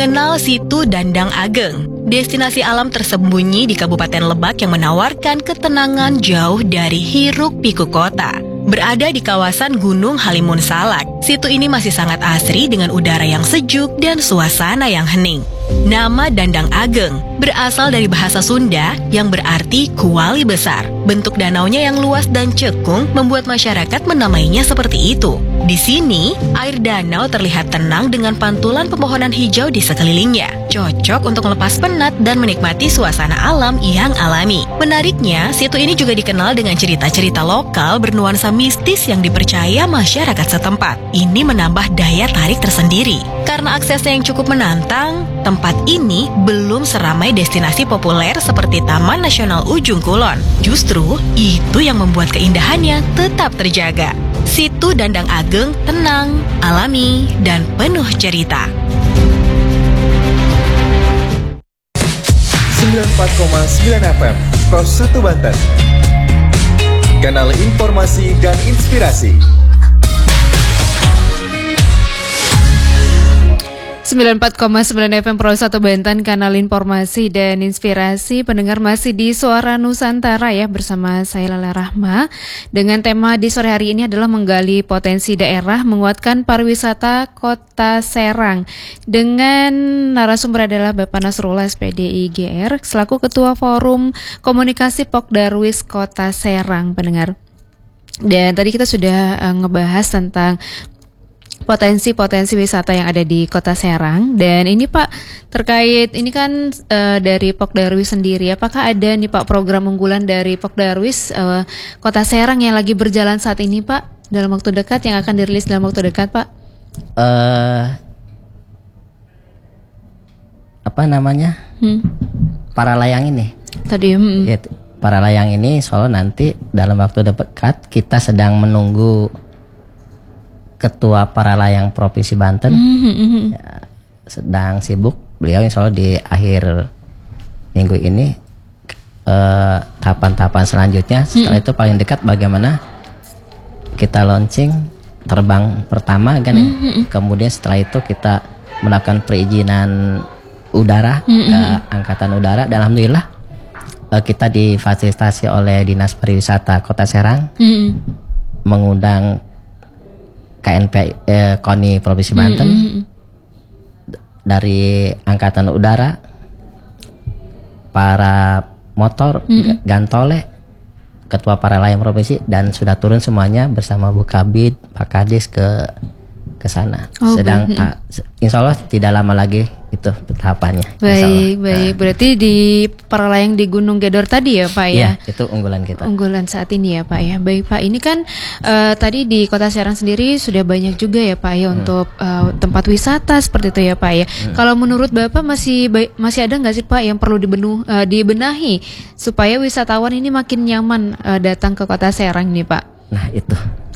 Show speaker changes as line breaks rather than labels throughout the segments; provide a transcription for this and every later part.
Mengenal Situ Dandang Ageng, destinasi alam tersembunyi di Kabupaten Lebak yang menawarkan ketenangan jauh dari hiruk-pikuk kota. Berada di kawasan Gunung Halimun Salak, situ ini masih sangat asri dengan udara yang sejuk dan suasana yang hening. Nama Dandang Ageng berasal dari bahasa Sunda yang berarti kuali besar. Bentuk danaunya yang luas dan cekung membuat masyarakat menamainya seperti itu. Di sini, air danau terlihat tenang dengan pantulan pepohonan hijau di sekelilingnya. Cocok untuk melepas penat dan menikmati suasana alam yang alami. Menariknya, situ ini juga dikenal dengan cerita-cerita lokal bernuansa mistis yang dipercaya masyarakat setempat. Ini menambah daya tarik tersendiri. Karena aksesnya yang cukup menantang, tempat ini belum seramai destinasi populer seperti Taman Nasional Ujung Kulon. Justru, itu yang membuat keindahannya tetap terjaga. Situ Dandang Ageng tenang, alami, dan penuh cerita.
94,9 FM Pros 1 Banten. Kanal informasi dan inspirasi.
94,9 FM Pro 1 Banten, kanal informasi dan inspirasi. Pendengar masih di Suara Nusantara ya, bersama saya Lala Rahma. Dengan tema di sore hari ini adalah menggali potensi daerah, menguatkan pariwisata Kota Serang. Dengan narasumber adalah Bapak Nasrullah SPDI GR selaku Ketua Forum Komunikasi Pokdarwis Kota Serang, pendengar. Dan tadi kita sudah ngebahas tentang potensi-potensi wisata yang ada di Kota Serang. Dan ini Pak, terkait ini kan dari Pokdarwis sendiri, apakah ada nih Pak program unggulan dari Pokdarwis Kota Serang yang lagi berjalan saat ini Pak, dalam waktu dekat, yang akan dirilis dalam waktu dekat Pak?
Apa namanya? Para layang ini.
Tadi
Ya, para layang ini soal nanti dalam waktu dekat kita sedang menunggu Ketua Para Layang Provinsi Banten. Ya, sedang sibuk beliau, insya Allah di akhir minggu ini tahapan-tahapan selanjutnya. Setelah itu paling dekat bagaimana kita launching terbang pertama kan ya. Kemudian setelah itu kita melakukan perizinan udara, angkatan udara, dan alhamdulillah kita difasilitasi oleh Dinas Pariwisata Kota Serang, mengundang KNP KONI Provinsi Banten, dari Angkatan Udara, para motor, Gantole, Ketua Para Layang Provinsi, dan sudah turun semuanya bersama Bu Kabid, Pak Kadis ke sana. Sedang insya Allah tidak lama lagi itu tahapannya.
Baik. Berarti di para layang di Gunung Gedor tadi ya Pak ya?
Iya, itu unggulan kita.
Unggulan saat ini ya Pak ya. Baik Pak, ini kan tadi di Kota Serang sendiri sudah banyak juga ya Pak ya untuk tempat wisata seperti itu ya Pak ya. Kalau menurut Bapak masih ada nggak sih Pak yang perlu dibenahi supaya wisatawan ini makin nyaman datang ke Kota Serang nih Pak?
Nah itu.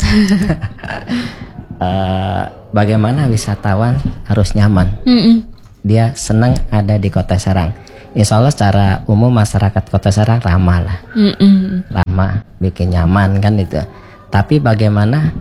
Bagaimana wisatawan harus nyaman, dia senang ada di Kota Serang. Insya Allah secara umum masyarakat Kota Serang ramah lah, ramah, bikin nyaman kan itu. Tapi bagaimana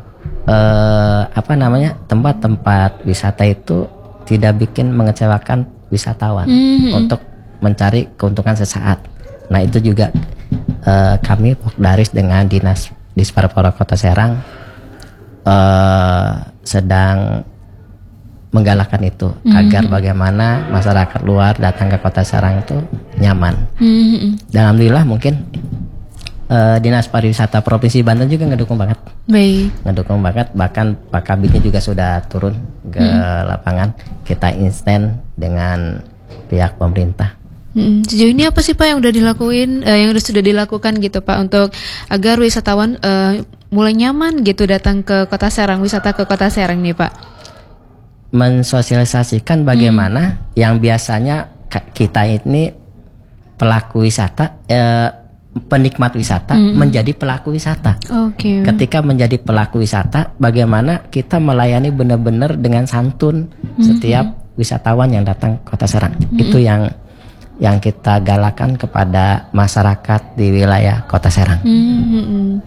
tempat-tempat wisata itu tidak bikin mengecewakan wisatawan untuk mencari keuntungan sesaat. Nah itu juga kami Pokdarwis dengan Dinas Disparpora Kota Serang sedang menggalakkan itu agar bagaimana masyarakat luar datang ke Kota Serang itu nyaman. Dan alhamdulillah mungkin Dinas Pariwisata Provinsi Banten juga ngedukung banget. Ngedukung banget, bahkan Pak Kabitnya juga sudah turun ke lapangan. Kita instan dengan pihak pemerintah.
Sejauh ini apa sih Pak yang sudah dilakukan gitu Pak untuk agar wisatawan mulai nyaman gitu datang ke Kota Serang, wisata ke Kota Serang nih Pak?
Mensosialisasikan bagaimana yang biasanya kita ini pelaku wisata, penikmat wisata menjadi pelaku wisata. Ketika menjadi pelaku wisata, bagaimana kita melayani benar-benar dengan santun setiap wisatawan yang datang ke Kota Serang. Itu yang kita galakan kepada masyarakat di wilayah Kota Serang.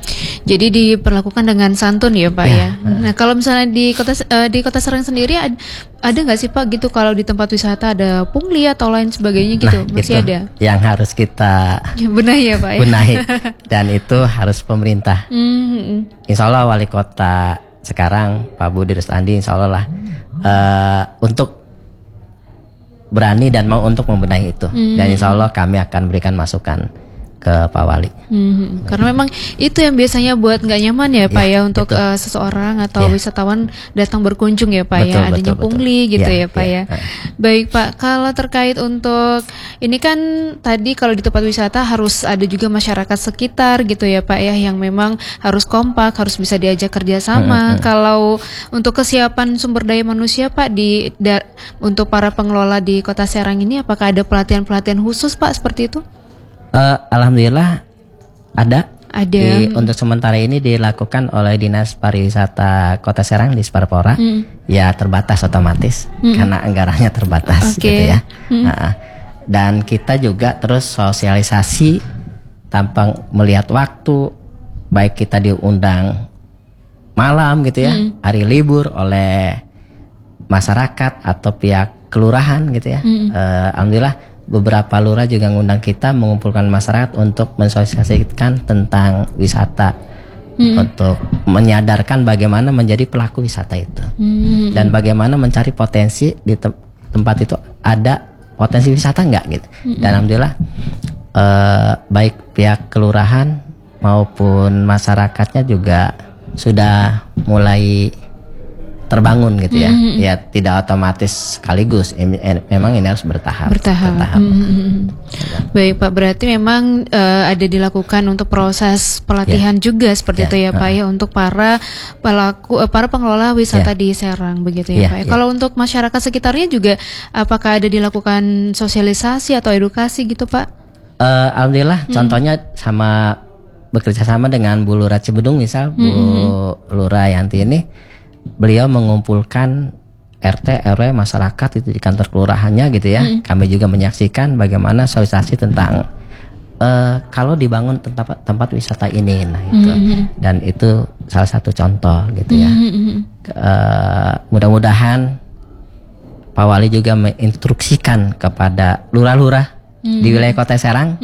Jadi diperlakukan dengan santun ya Pak ya. Nah kalau misalnya di Kota Serang sendiri ada nggak sih Pak gitu kalau di tempat wisata ada pungli atau lain sebagainya gitu? Masih
itu
ada?
yang harus kita
Benahi ya Pak ya.
benahi, dan itu harus pemerintah. Insya Allah wali kota sekarang Pak Budi Rustandi insya Allah lah untuk berani dan mau untuk membenahi itu, dan insya Allah kami akan berikan masukan ke Pak Wali.
Karena memang itu yang biasanya buat nggak nyaman ya Pak ya untuk seseorang atau wisatawan datang berkunjung ya Pak ya, adanya pungli gitu ya Pak ya. Baik Pak, kalau terkait untuk ini kan tadi kalau di tempat wisata harus ada juga masyarakat sekitar gitu ya Pak ya, yang memang harus kompak, harus bisa diajak kerjasama. Kalau untuk kesiapan sumber daya manusia Pak untuk para pengelola di Kota Serang ini, apakah ada pelatihan-pelatihan khusus Pak seperti itu?
Alhamdulillah ada. Untuk sementara ini dilakukan oleh Dinas Pariwisata Kota Serang di Sparpora. Ya terbatas otomatis karena anggarannya terbatas gitu ya. Dan kita juga terus sosialisasi tanpa melihat waktu, baik kita diundang malam gitu ya, hari libur oleh masyarakat atau pihak kelurahan gitu ya. Alhamdulillah beberapa lurah juga ngundang kita mengumpulkan masyarakat untuk mensosialisasikan tentang wisata, untuk menyadarkan bagaimana menjadi pelaku wisata itu, dan bagaimana mencari potensi di tempat itu ada potensi wisata nggak gitu. Dan alhamdulillah baik pihak kelurahan maupun masyarakatnya juga sudah mulai terbangun gitu ya. Ya tidak otomatis sekaligus, memang ini harus bertahap.
Baik Pak, berarti memang ada dilakukan untuk proses pelatihan juga seperti itu ya Pak ya, untuk para pengelola wisata di Serang begitu ya Pak ya. Kalau untuk masyarakat sekitarnya juga apakah ada dilakukan sosialisasi atau edukasi gitu Pak?
Alhamdulillah contohnya bekerja sama dengan Bu Lurah Cibedung misal, Bu Lurah Yanti ini, beliau mengumpulkan RT, RW, masyarakat itu di kantor kelurahannya gitu ya. Kami juga menyaksikan bagaimana sosialisasi tentang kalau dibangun tempat wisata ini, nah itu. Dan itu salah satu contoh gitu ya. Mudah-mudahan Pak Wali juga menginstruksikan kepada lurah-lurah di wilayah Kota Serang,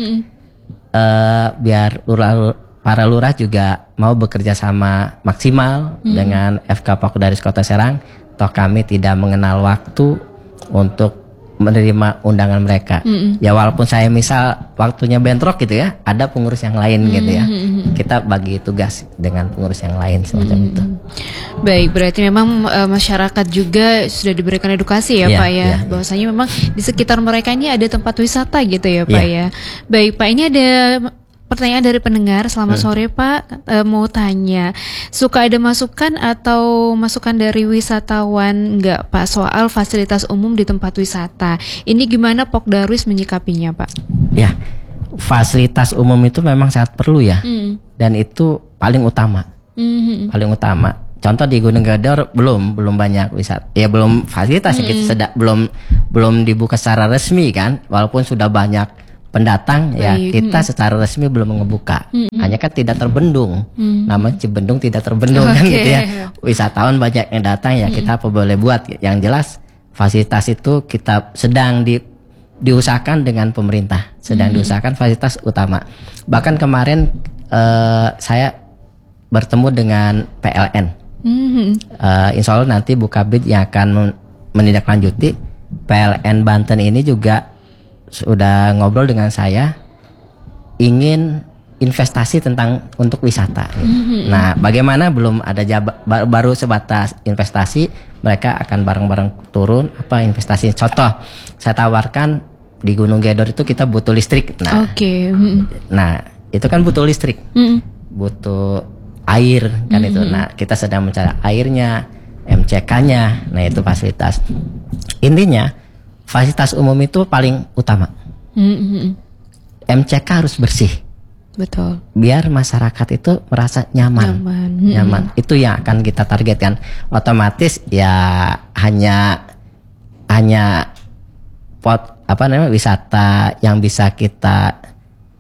biar para lurah juga mau bekerja sama maksimal dengan FK Pakudaris Kota Serang. Toh kami tidak mengenal waktu untuk menerima undangan mereka. Ya walaupun saya misal waktunya bentrok gitu ya, ada pengurus yang lain gitu ya. Kita bagi tugas dengan pengurus yang lain semacam itu.
Baik, berarti memang masyarakat juga sudah diberikan edukasi ya Pak ya, bahwasanya memang di sekitar mereka ini ada tempat wisata gitu ya Pak ya. Baik Pak, ini ada pertanyaan dari pendengar. Selamat sore Pak, mau tanya, suka ada masukan atau masukan dari wisatawan enggak Pak soal fasilitas umum di tempat wisata? Ini gimana Pokdarwis menyikapinya Pak?
Ya, fasilitas umum itu memang sangat perlu ya, dan itu paling utama. Paling utama. Contoh di Gunung Gedor belum banyak wisata, ya belum fasilitas kita belum dibuka secara resmi kan, walaupun sudah banyak pendatang ya, kita secara resmi belum ngebuka. Hanya kan tidak terbendung, namanya Cibendung tidak terbendung kan gitu ya. Wisatawan banyak yang datang ya, kita apa boleh buat. Yang jelas fasilitas itu kita sedang diusahakan dengan pemerintah, sedang diusahakan fasilitas utama. Bahkan kemarin saya bertemu dengan PLN. Insya Allah nanti Bu Kabid yang akan menindaklanjuti. PLN Banten ini juga sudah ngobrol dengan saya, ingin investasi untuk wisata. Nah, bagaimana belum ada baru sebatas investasi, mereka akan bareng-bareng turun investasi. Contoh, saya tawarkan di Gunung Gedor itu kita butuh listrik. Nah, nah itu kan butuh listrik, butuh air kan itu. Nah, kita sedang mencari airnya, MCK-nya. Nah, itu fasilitas. Intinya fasilitas umum itu paling utama. MCK harus bersih.
Betul.
Biar masyarakat itu merasa nyaman. Itu yang akan kita targetkan. Otomatis ya hanya wisata yang bisa kita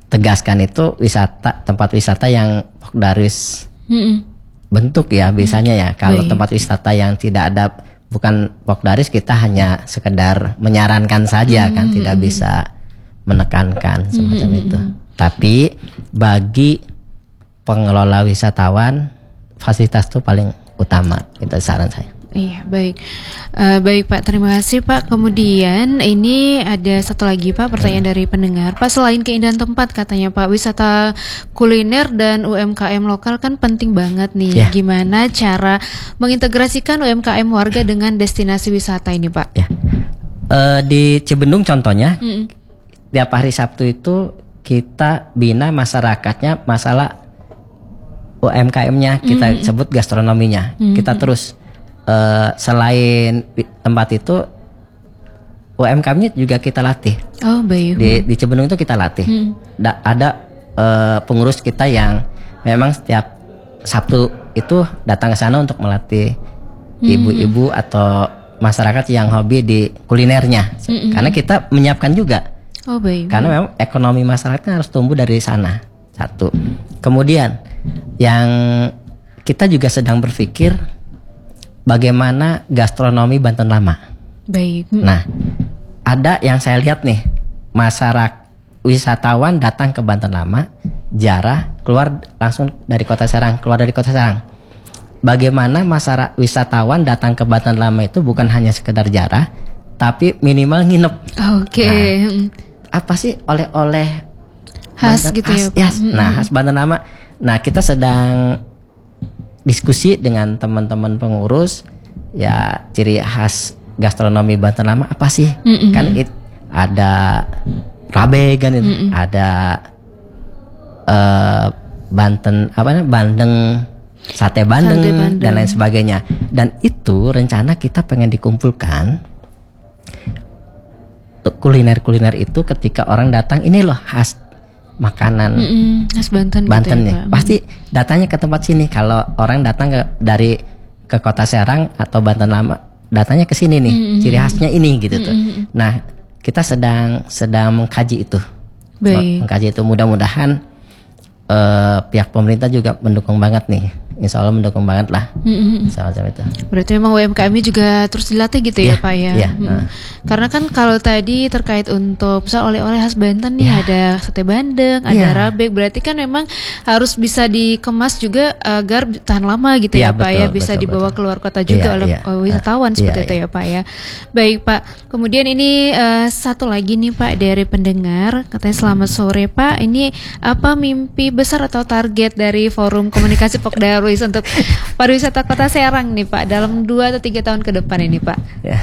tegaskan itu tempat wisata yang Pokdaris bentuk ya biasanya ya. Kalau tempat wisata yang tidak ada, bukan Pokdaris, kita hanya sekedar menyarankan saja kan, tidak bisa menekankan semacam itu. Tapi bagi pengelola wisatawan, fasilitas itu paling utama, itu saran saya.
Iya, baik. Baik Pak, terima kasih Pak. Kemudian ini ada satu lagi Pak, pertanyaan dari pendengar. Pak, selain keindahan tempat katanya Pak, wisata kuliner dan UMKM lokal kan penting banget nih. Gimana cara mengintegrasikan UMKM warga dengan destinasi wisata ini Pak?
Di Cibendung contohnya, tiap hari Sabtu itu kita bina masyarakatnya masalah UMKM-nya, kita sebut gastronominya. Kita terus selain tempat itu UMKM-nya juga kita latih.
Oh baik.
Di Cibendung itu kita latih. Ada pengurus kita yang memang setiap Sabtu itu datang ke sana untuk melatih ibu-ibu atau masyarakat yang hobi di kulinernya. Karena kita menyiapkan juga.
Oh baik.
Karena memang ekonomi masyarakatnya harus tumbuh dari sana. Satu. Kemudian yang kita juga sedang berpikir bagaimana gastronomi Banten Lama.
Baik.
Nah, ada yang saya lihat nih, masyarakat wisatawan datang ke Banten Lama, jarah keluar langsung dari Kota Serang, Bagaimana masyarakat wisatawan datang ke Banten Lama itu bukan hanya sekedar jarah, tapi minimal nginep.
Oke.
Nah, apa sih oleh-oleh
khas
Banten,
gitu ya?
Yes. Nah, khas Banten Lama. Nah, kita sedang diskusi dengan teman-teman pengurus, ya ciri khas gastronomi Banten Lama apa sih? Kan ada rabe kan, ada Banten bandeng, sate bandeng dan lain sebagainya. Dan itu rencana kita pengen dikumpulkan kuliner itu ketika orang datang, ini loh khas makanan
khas Banten
Banten
gitu
ya, pasti datanya ke tempat sini. Kalau orang datang ke Kota Serang atau Banten Lama, datanya ke sini nih, ciri khasnya ini gitu tuh. Nah, kita sedang mengkaji itu. Mengkaji itu, mudah-mudahan pihak pemerintah juga mendukung banget nih. Insya Allah mendukung banget lah. Semacam itu.
Berarti memang UMKM-nya juga terus dilatih gitu ya Pak ya. Karena kan kalau tadi terkait untuk misal oleh-oleh khas Banten nih, ada sate bandeng, ada rabe, berarti kan memang harus bisa dikemas juga agar tahan lama gitu ya Pak ya, bisa dibawa keluar kota juga oleh wisatawan seperti itu ya Pak ya. Baik Pak, kemudian ini satu lagi nih Pak dari pendengar, katanya selamat sore Pak, ini apa mimpi besar atau target dari Forum Komunikasi Pokdaris untuk pariwisata Kota Serang nih Pak dalam 2 atau 3 tahun ke depan ini Pak?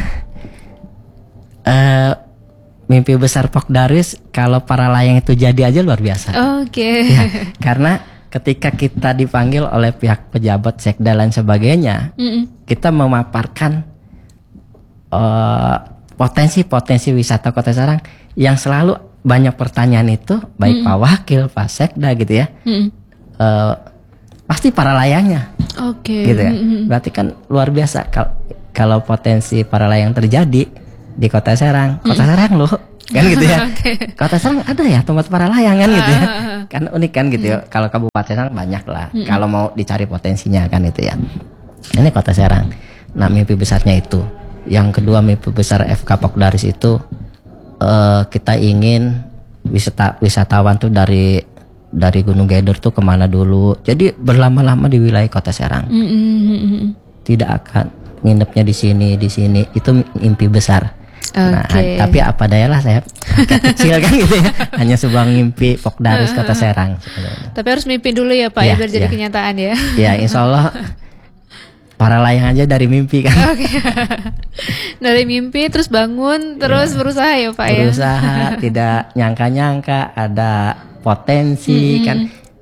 Mimpi besar Pokdaris kalau para layang itu jadi aja luar biasa.
Oke.
Karena ketika kita dipanggil oleh pihak pejabat sekda dan sebagainya, kita memaparkan potensi wisata Kota Serang yang selalu banyak pertanyaan itu, baik Pak Wakil, Pak Sekda gitu ya. Pasti para layangnya, gitu ya. Berarti kan luar biasa kalau potensi para layang terjadi di Kota Serang. Kota Serang loh, kan gitu ya. Kota Serang ada ya tempat para layang kan gitu ya. Kan unik kan gitu ya. Kalau Kabupaten Serang banyak lah. Kalau mau dicari potensinya kan itu ya. Ini Kota Serang. Nah, mimpi besarnya itu. Yang kedua, mimpi besar FK Pokdaris itu kita ingin wisatawan tuh dari Gunung Geder tuh kemana dulu. Jadi berlama-lama di wilayah Kota Serang. Tidak akan nginepnya di sini. Itu mimpi besar. Nah, tapi apa daya lah, saya kecil kan gitu ya. Hanya sebuah mimpi Pokdaris Kota Serang.
Tapi harus mimpi dulu ya Pak ya, biar jadi kenyataan ya.
Ya, insya Allah para layang aja dari mimpi kan.
Dari mimpi terus bangun, terus berusaha ya Pak ya.
Berusaha, tidak nyangka-nyangka ada potensi kan.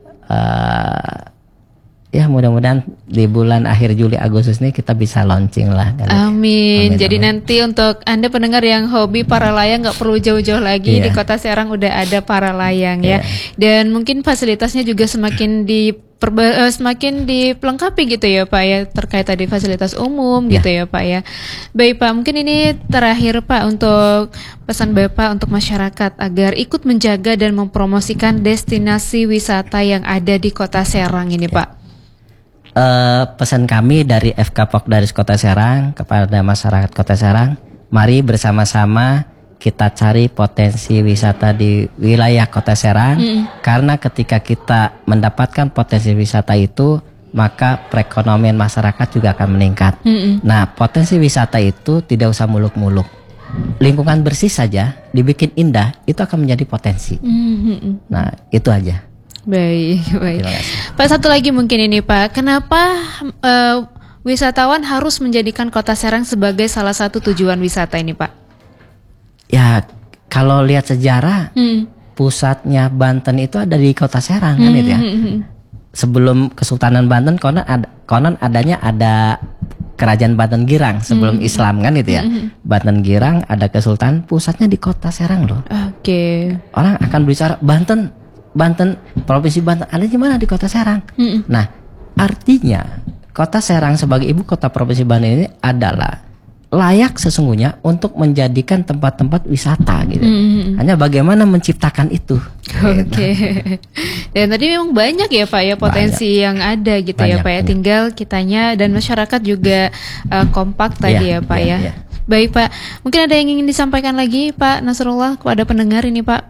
Ya mudah-mudahan di bulan akhir Juli Agustus ini kita bisa launching lah.
Amin. Jadi nanti untuk Anda pendengar yang hobi para layang nggak perlu jauh-jauh lagi, di Kota Serang udah ada para layang ya. Dan mungkin fasilitasnya juga semakin semakin dipelengkapi gitu ya Pak ya, terkait tadi fasilitas umum gitu ya Pak ya. Baik Pak, mungkin ini terakhir Pak untuk pesan Bapak untuk masyarakat agar ikut menjaga dan mempromosikan destinasi wisata yang ada di Kota Serang ini Pak.
Pesan kami dari FK Pokdaris Kota Serang kepada masyarakat Kota Serang, mari bersama-sama kita cari potensi wisata di wilayah Kota Serang, karena ketika kita mendapatkan potensi wisata itu, maka perekonomian masyarakat juga akan meningkat. Nah, potensi wisata itu tidak usah muluk-muluk. Lingkungan bersih saja, dibikin indah, itu akan menjadi potensi. Nah, itu aja.
Baik. Pak, satu lagi mungkin ini Pak, kenapa wisatawan harus menjadikan Kota Serang sebagai salah satu tujuan wisata ini Pak?
Ya, kalau lihat sejarah, pusatnya Banten itu ada di Kota Serang kan itu ya. Sebelum Kesultanan Banten, konon adanya ada Kerajaan Banten Girang sebelum Islam kan itu ya. Banten Girang ada Kesultanan, pusatnya di Kota Serang loh.
Oke.
Orang akan bicara Banten, Provinsi Banten ada di mana? Di Kota Serang. Nah, artinya Kota Serang sebagai ibu kota Provinsi Banten ini adalah layak sesungguhnya untuk menjadikan tempat-tempat wisata gitu. Hanya bagaimana menciptakan itu.
Oke. Dan tadi memang banyak ya Pak ya potensi yang ada gitu ya Pak ya. Tinggal kitanya dan masyarakat juga kompak tadi ya Pak ya. Baik Pak, mungkin ada yang ingin disampaikan lagi Pak Nasrullah kepada pendengar ini Pak?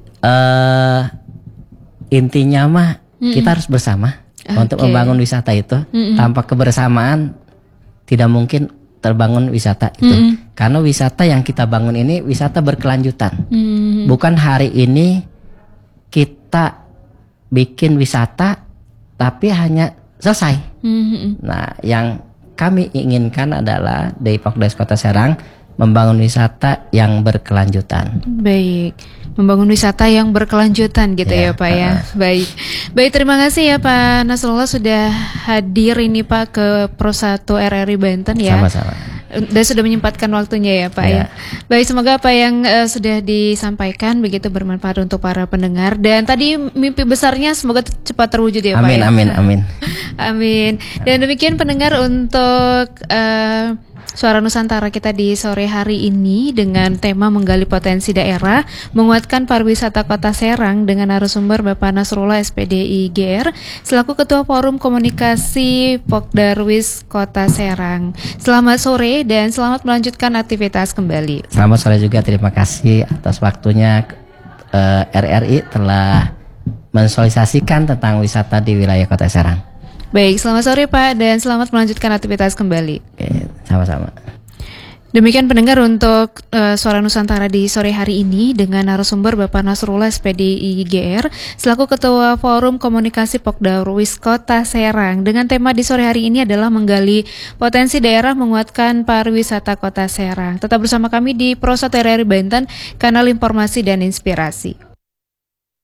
Intinya mah kita harus bersama untuk membangun wisata itu. Tanpa kebersamaan tidak mungkin terbangun wisata itu. Karena wisata yang kita bangun ini wisata berkelanjutan. Bukan hari ini kita bikin wisata tapi hanya selesai. Nah, yang kami inginkan adalah dari Pokdaris Kota Serang membangun wisata yang berkelanjutan.
Baik, membangun wisata yang berkelanjutan gitu ya Pak ya. Baik, terima kasih ya Pak Nasrullah sudah hadir ini Pak ke Pro 1 RRI Banten ya.
Sama-sama.
Dan sudah menyempatkan waktunya ya Pak ya. Baik, semoga apa yang sudah disampaikan begitu bermanfaat untuk para pendengar. Dan tadi mimpi besarnya semoga cepat terwujud ya Pak ya. Amin. Dan demikian pendengar untuk Suara Nusantara kita di sore hari ini dengan tema menggali potensi daerah, menguatkan pariwisata Kota Serang dengan narasumber Bapak Nasrullah SPDI GR selaku Ketua Forum Komunikasi Pokdarwis Kota Serang. Selamat sore dan selamat melanjutkan aktivitas kembali.
Selamat sore juga, terima kasih atas waktunya. RRI telah mensosialisasikan tentang wisata di wilayah Kota Serang.
Baik, selamat sore Pak dan selamat melanjutkan aktivitas kembali.
Sama-sama.
Demikian pendengar untuk Suara Nusantara di sore hari ini dengan narasumber Bapak Nasrullah SPDI GR selaku Ketua Forum Komunikasi Pokdarwis Kota Serang. Dengan tema di sore hari ini adalah menggali potensi daerah menguatkan pariwisata Kota Serang. Tetap bersama kami di Pro 1 RRI Banten, kanal informasi dan inspirasi.